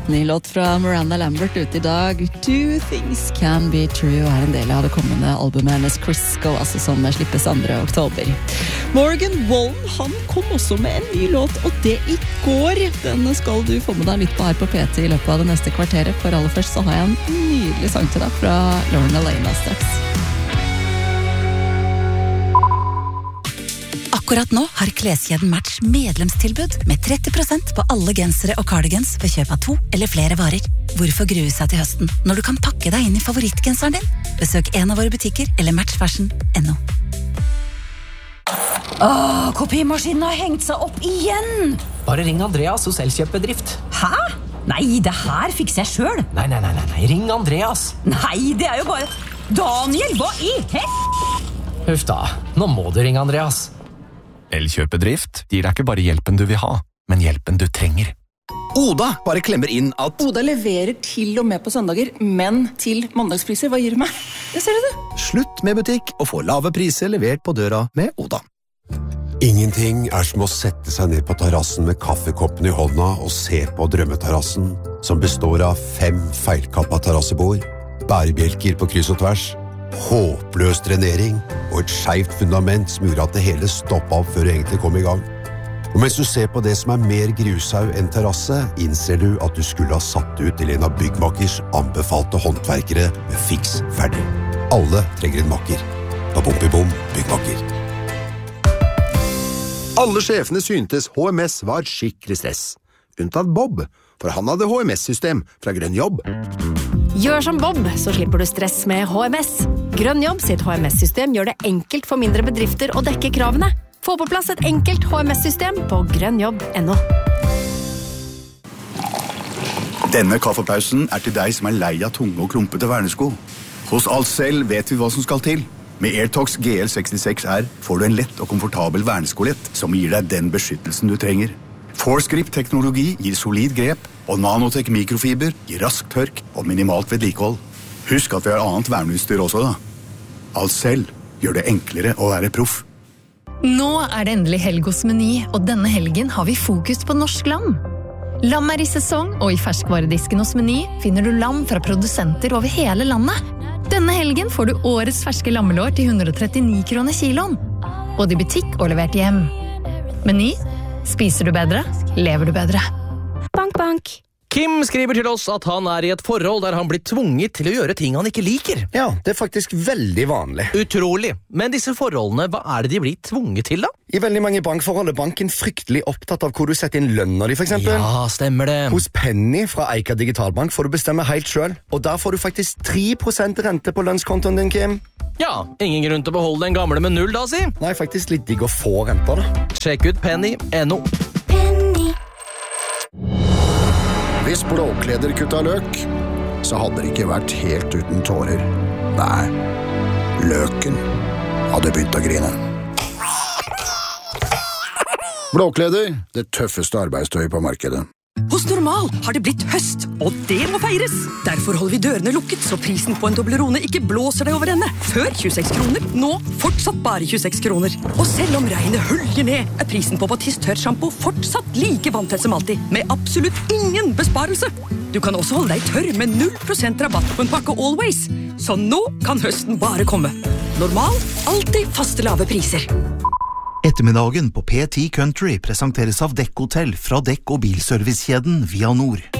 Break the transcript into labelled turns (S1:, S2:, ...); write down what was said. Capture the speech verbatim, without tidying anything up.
S1: Ny låt fra Miranda Lambert ute i dag. Two Things Can Be True er en del av det kommende albumet hennes Crisco, altså som slippes andre oktober. Morgan Wallen, han kom også med en ny låt, og det i går. Denne skal du få med deg litt på her på P T i løpet av det neste kvarteret. For aller først så har jeg en nydelig sang til deg fra Lauren Alaina straks.
S2: Akkurat nå har kleskjeden Match medlemstilbud med tretti prosent på alle gensere og cardigans ved kjøp av to eller flere varer. Hvorfor grue seg til høsten når du kan pakke deg inn i favorittgenseren din? Besøk en av våre butikker eller match fashion punktum no.
S3: Åh, kopimaskinen har hengt seg opp igjen!
S4: Bare ring Andreas hos Elkjøpbedrift.
S3: Hæ? Nei, det her fikser jeg selv.
S4: Nei, nei, nei, nei, ring Andreas.
S3: Nei, det er jo bare... Daniel, hva i hel...
S4: Huff da, nå må du ringe Andreas.
S5: Elkjøpbedrift gir deg ikke bare hjelpen du vil ha, men hjelpen du trenger.
S6: Oda bare klemmer inn at
S1: Oda leverer til og med på søndager, men til mandagspriser. Hva gir du meg? Det ser du det.
S6: slutt med butikk og få lave priser levert på døra med Oda.
S7: Ingenting er som å sette seg ned på terrassen med kaffekoppen i hånda og se på drømmeterrassen, som består av fem feilkappa terrassebord, bærebjelker på kryss og tvers, håpløs drenering og et skjevt fundament som gjorde at det hele stoppet opp før det egentlig kom i gang. Og mens du ser på det som er mer grushaug enn terrasse, innser du at du skulle ha satt ut til en av byggmakers anbefalte håndverkere med fiks ferdig. Alle trenger en makker. Babom-bibom byggmaker.
S8: Alle sjefene syntes H M S var skikkelig stress. Unntatt Bob, for han hadde H M S-system fra Grønn Jobb.
S9: Gjør som Bob, så slipper du stress med H M S. Grønn Jobb sitt H M S-system gjør det enkelt for mindre bedrifter å dekke kravene. Få på plass et enkelt H M S-system på grønnjobb punktum no.
S10: Denne kaffepausen er til deg som er lei av tunge og klumpete vernesko. Hos Alcel vet vi hva som skal til. Med AirTox G L sekstiseks R får du en lett og komfortabel verneskolett som gir deg den beskyttelsen du trenger. ForceGrip-teknologi gir solid grep, og Nanotech mikrofiber gir rask tørk og minimalt vedlikehold. Husk at vi har annet verneutstyr også da. Alcel gjør det enklere å være proff.
S11: Nå er det endelig helg hos Meny, og denne helgen har vi fokus på norsk lam. Lam er i sesong, og i ferskvaredisken hos Meny finner du lam fra produsenter over hele landet. Denne helgen får du årets ferske lammelår til hundre og trettini kroner kiloen. Både i butikk og levert hjem. Meny. Spiser du bedre, lever du bedre.
S9: Bank, bank.
S12: Kim skriver til oss at han er i et forhold der han blir tvunget til å gjøre ting han ikke liker.
S6: Ja, det er faktisk veldig vanlig.
S12: Utrolig. Men disse forholdene, hva er det de blir tvunget til da?
S6: I veldig mange bankforhold er banken fryktelig opptatt av hvor du setter inn lønna di, for eksempel.
S12: Ja, stemmer det.
S6: Hos Penny fra Eika Digitalbank får du bestemme helt selv, og der får du faktisk tre prosent rente på lønnskontoen din, Kim.
S12: Ja, ingen grunn til å beholde den gamle med null da, si.
S6: Nei, faktisk litt digg å få renter da.
S12: Sjekk ut Penny punktum no.
S13: Hvis Blåkleder kutta løk, så hadde det ikke vært helt uten tårer. Nei, løken hadde begynt å grine. Blåkleder, det tøffeste arbeidstøyet på markedet.
S14: Hos Normal har det blitt høst, og det må feires. Derfor holder vi dørene lukket, så prisen på en Toblerone ikke blåser deg over ende. Før tjueseks kroner, nå fortsatt bare tjueseks kroner. Og selv om regnet hølger ned, er prisen på Batiste tørrshampoo fortsatt like vanntett som alltid, med absolutt ingen besparelse. Du kan også holde deg tørr med null prosent rabatt på en pakke Always. Så nå kan høsten bare komme. Normal, alltid faste lave priser.
S15: Ettermiddagen på P ti Country presenteres av Dekk Hotel fra Dekk- og bilservicekjeden Via Nord.